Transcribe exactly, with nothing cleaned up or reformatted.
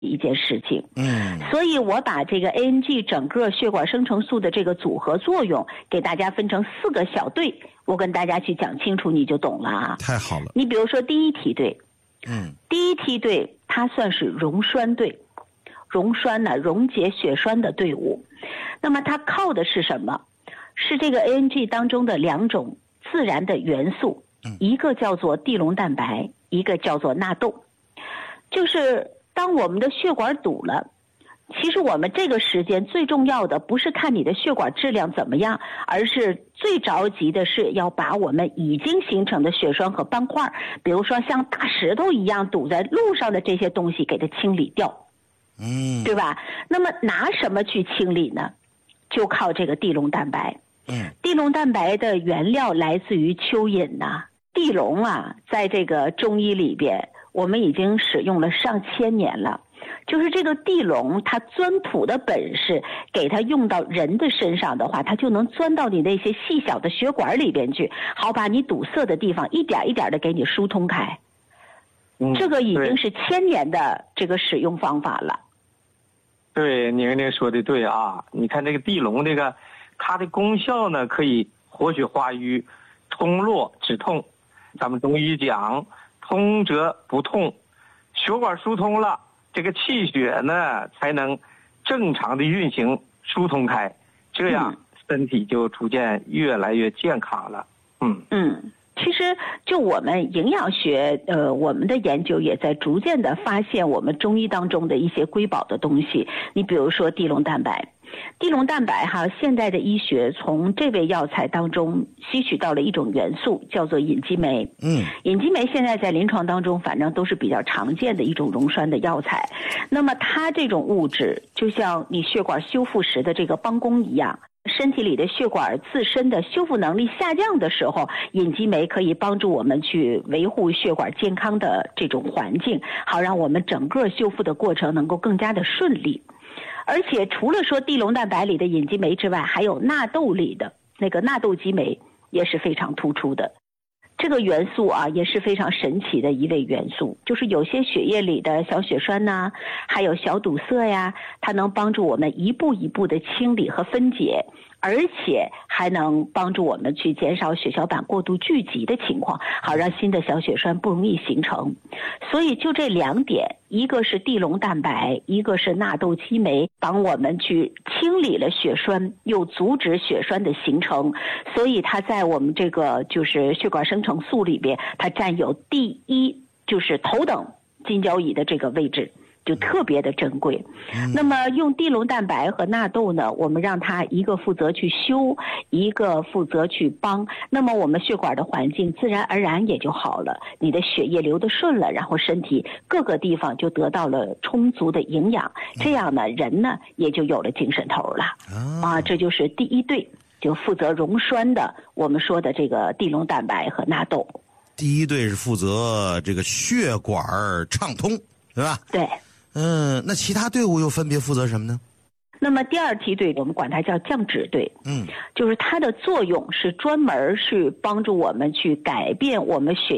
一件事情。 嗯， 所以我把这个 A N G 整个血管生成素的这个组合作用给大家分成四个小队，我跟大家去讲清楚，你就懂了啊。 太好了。 你比如说第一梯队， 嗯， 第一梯队它算是溶栓队，溶栓呢溶解血栓的队伍。那么它靠的是什么？是这个 A N G 当中的两种自然的元素，一个叫做地龙蛋白，一个叫做纳豆。就是当我们的血管堵了，其实我们这个时间最重要的不是看你的血管质量怎么样，而是最着急的是要把我们已经形成的血栓和斑块，比如说像大石头一样堵在路上的这些东西给它清理掉， 嗯， 对吧？那么拿什么去清理呢？就靠这个地龙蛋白。 嗯， 地龙蛋白的原料来自于蚯蚓呐、啊。地龙啊，在这个中医里边，我们已经使用了上千年了。就是这个地龙，它钻土的本事，给它用到人的身上的话，它就能钻到你那些细小的血管里边去，好把你堵塞的地方一点一点的给你疏通开。 嗯， 这个已经是千年的这个使用方法了。 对，您这说的对啊！你看这个地龙，这个它的功效呢，可以活血化瘀、通络止痛。咱们中医讲，通则不痛，血管疏通了，这个气血呢才能正常的运行疏通开，这样身体就逐渐越来越健康了。嗯嗯，其实就我们营养学，呃，我们的研究也在逐渐的发现我们中医当中的一些瑰宝的东西。你比如说地龙蛋白。地龙蛋白哈，现代的医学从这味药材当中吸取到了一种元素，叫做隐激酶。 嗯， 隐激酶现在在临床当中，反正都是比较常见的一种溶栓的药材。那么它这种物质，就像你血管修复时的这个帮工一样，身体里的血管自身的修复能力下降的时候，隐激酶可以帮助我们去维护血管健康的这种环境，好让我们整个修复的过程能够更加的顺利。而且除了说地龙蛋白里的隐激酶之外，还有纳豆里的那个纳豆激酶也是非常突出的。这个元素啊也是非常神奇的一类元素，就是有些血液里的小血栓呐、啊，还有小堵塞呀，它能帮助我们一步一步的清理和分解，而且还能帮助我们去减少血小板过度聚集的情况，好让新的小血栓不容易形成。所以就这两点，一个是地龙蛋白，一个是纳豆激酶，帮我们去清理了血栓，又阻止血栓的形成。所以它在我们这个就是血管生成素里边，它占有第一，就是头等金交椅的这个位置，就特别的珍贵。那么用地龙蛋白和纳豆呢，我们让它一个负责去修，一个负责去帮，那么我们血管的环境自然而然也就好了，你的血液流得顺了，然后身体各个地方就得到了充足的营养，这样呢人呢也就有了精神头了啊。这就是第一队，就负责溶栓的我们说的这个地龙蛋白和纳豆。 第一队是负责这个血管畅通，对吧？ 对。 嗯，那其他队伍又分别负责什么呢？ 那么第二梯队我们管它叫降脂队， 嗯， 就是它的作用是专门是帮助我们去改变我们血